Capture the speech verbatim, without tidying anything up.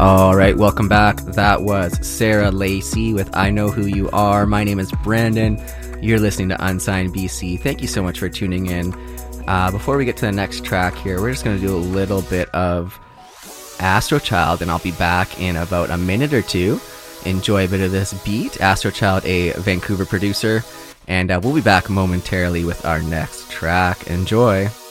All right, welcome back. That was Sarah Lacy with I Know Who You Are. My name is Brandon. You're listening to Unsigned B C. Thank you so much for tuning in. Uh, before we get to the next track here, we're just going to do a little bit of Astrochild, and I'll be back in about a minute or two. Enjoy a bit of this beat. Astrochild, a Vancouver producer, and uh, we'll be back momentarily with our next track. Enjoy.